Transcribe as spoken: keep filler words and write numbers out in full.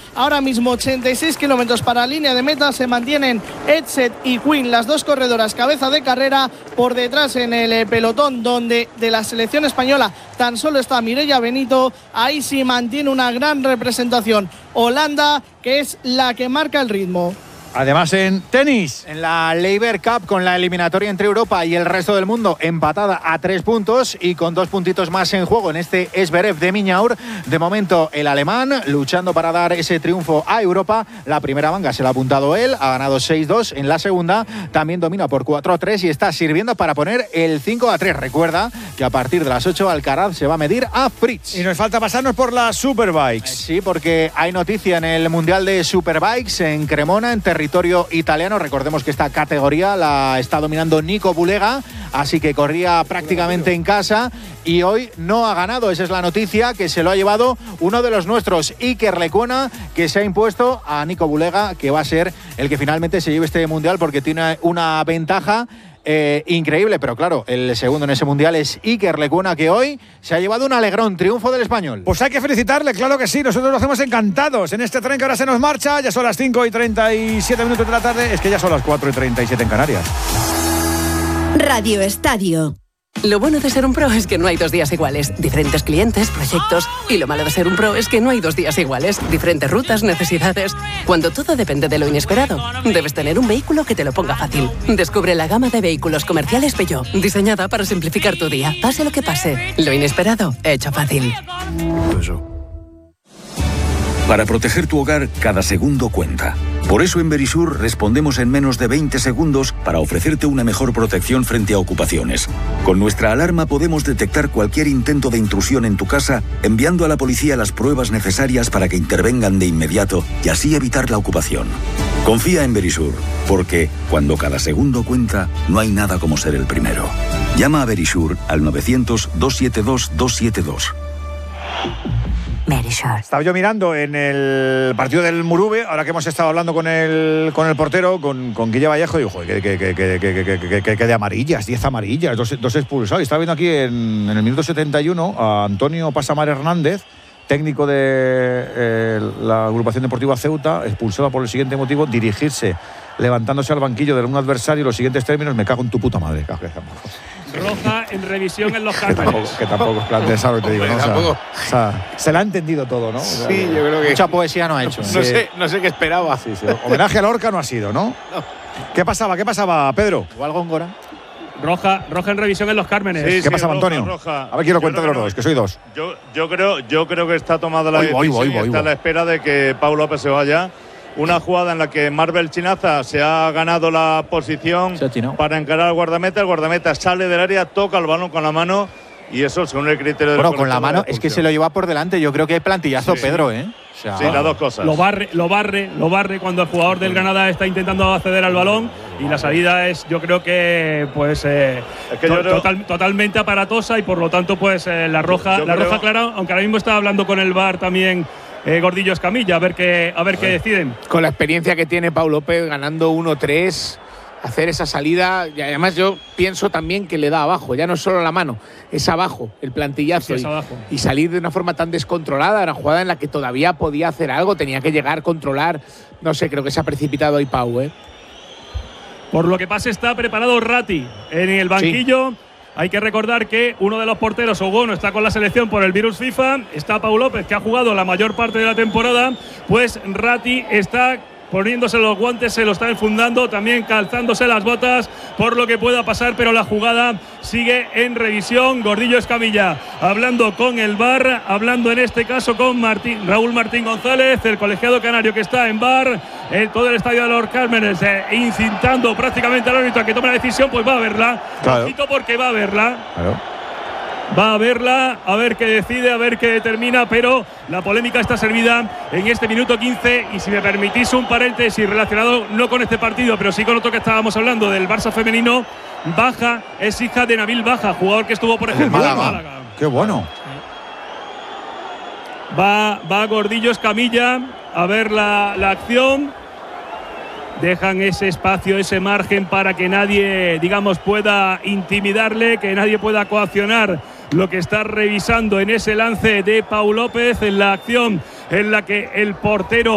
Ahora mismo ochenta y seis kilómetros para línea de meta. Se mantienen Edsel y Quinn, las dos corredoras cabeza de carrera. Por detrás en el pelotón, donde de la selección española tan solo está Mireia Benito. Ahí sí mantiene una gran representación Holanda, que es la que marca el ritmo. Además, en tenis, en la Laver Cup, con la eliminatoria entre Europa y el resto del mundo empatada a tres puntos y con dos puntitos más en juego en este Zverev de Miñaur. De momento, el alemán luchando para dar ese triunfo a Europa. La primera manga se la ha apuntado él, ha ganado seis dos. En la segunda también domina por cuatro a tres y está sirviendo para poner el cinco a tres. Recuerda que a partir de las ocho Alcaraz se va a medir a Fritz. Y nos falta pasarnos por las Superbikes. Sí, porque hay noticia en el Mundial de Superbikes en Cremona, en territorio italiano. Recordemos que esta categoría la está dominando Nico Bulega, así que corría prácticamente en casa y hoy no ha ganado. Esa es la noticia, que se lo ha llevado uno de los nuestros, Iker Lecuona, que se ha impuesto a Nico Bulega, que va a ser el que finalmente se lleve este Mundial porque tiene una ventaja Eh, increíble, pero claro, el segundo en ese mundial es Iker Lecuona, que hoy se ha llevado un alegrón, triunfo del español. Pues hay que felicitarle, claro que sí, nosotros lo hacemos encantados en este tren que ahora se nos marcha. Ya son las cinco y treinta y siete minutos de la tarde, es que ya son las cuatro y treinta y siete en Canarias. Radio Estadio. Lo bueno de ser un pro es que no hay dos días iguales. Diferentes clientes, proyectos. Y lo malo de ser un pro es que no hay dos días iguales. Diferentes rutas, necesidades. Cuando todo depende de lo inesperado, debes tener un vehículo que te lo ponga fácil. Descubre la gama de vehículos comerciales Peugeot, diseñada para simplificar tu día. Pase lo que pase, lo inesperado, hecho fácil. Para proteger tu hogar, cada segundo cuenta. Por eso en Verisur respondemos en menos de veinte segundos para ofrecerte una mejor protección frente a ocupaciones. Con nuestra alarma podemos detectar cualquier intento de intrusión en tu casa, enviando a la policía las pruebas necesarias para que intervengan de inmediato y así evitar la ocupación. Confía en Verisur, porque cuando cada segundo cuenta, no hay nada como ser el primero. Llama a Verisur al novecientos, doscientos setenta y dos, doscientos setenta y dos. Estaba yo mirando en el partido del Murube, ahora que hemos estado hablando con el, con el portero, con, con Guille Vallejo, y digo, joder, que, que, que, que, que, que, que, que de amarillas, diez amarillas, dos, dos expulsados. Y estaba viendo aquí en, en el minuto setenta y uno a Antonio Pasamar Hernández, técnico de eh, la agrupación deportiva Ceuta, expulsado por el siguiente motivo: dirigirse levantándose al banquillo de un adversario, los siguientes términos: me cago en tu puta madre. Roja en revisión en los Cármenes. Que tampoco, que tampoco es plan de sabes, te digo, ¿no? O sea, o sea, se la ha entendido todo, ¿no? O sea, sí, yo creo que mucha poesía no ha hecho. No, no, sé, no sé qué esperaba. Sí, sí. Homenaje a Lorca no ha sido, ¿no? No. ¿Qué pasaba? ¿Qué pasaba, Pedro? ¿Igual Góngora? Roja, roja en revisión en los Cármenes. Sí, ¿Qué sí, pasaba, roja, Antonio? Roja. A ver quién lo cuenta de los dos, que soy dos. Yo, yo, creo, yo creo que está tomada la voy, decisión voy, voy, y está voy. a la espera de que Pau López se vaya. Una jugada en la que Marvel Chinaza se ha ganado la posición para encarar al guardameta. El guardameta sale del área, toca el balón con la mano y eso, según el criterio del Bueno, con la mano es que se lo lleva por delante. Yo creo que es plantillazo, sí, Pedro, ¿eh? O sea, sí, las dos cosas. Lo barre, lo barre, lo barre cuando el jugador del Granada está intentando acceder al balón y la salida es, yo creo que, pues, eh, es que to creo, total, totalmente aparatosa y por lo tanto, pues, eh, la roja, la roja creo, clara, aunque ahora mismo está hablando con el V A R también. Eh, Gordillo Escamilla, a ver qué, a ver qué deciden. Con la experiencia que tiene Pau López ganando uno tres, hacer esa salida, y además yo pienso también que le da abajo, ya no es solo la mano, es abajo, el plantillazo. Sí, es y, abajo. y salir de una forma tan descontrolada, una jugada en la que todavía podía hacer algo, tenía que llegar, controlar, no sé, creo que se ha precipitado ahí Pau, ¿eh? Por lo que pasa, está preparado Ratti en el banquillo. Sí. Hay que recordar que uno de los porteros, Ogono, está con la selección por el virus FIFA. Está Pau López, que ha jugado la mayor parte de la temporada. Pues Ratti está poniéndose los guantes, se lo está enfundando, también calzándose las botas por lo que pueda pasar, pero la jugada sigue en revisión. Gordillo Escamilla hablando con el V A R, hablando en este caso con Martín, Raúl Martín González, el colegiado canario que está en V A R, en todo el estadio de los Cármenes, eh, incitando prácticamente al árbitro a que tome la decisión. Pues va a verla, claro. Porque va a verla. Claro. Va a verla, a ver qué decide, a ver qué determina, pero la polémica está servida en este minuto quince. Y si me permitís un paréntesis relacionado no con este partido, pero sí con otro que estábamos hablando, del Barça femenino. Baja es hija de Nabil Baja, jugador que estuvo, por ejemplo, en Málaga. ¡Qué bueno! Va, va Gordillo Escamilla a ver la, la acción. Dejan ese espacio, ese margen para que nadie, digamos, pueda intimidarle, que nadie pueda coaccionar lo que está revisando en ese lance de Pau López, en la acción en la que el portero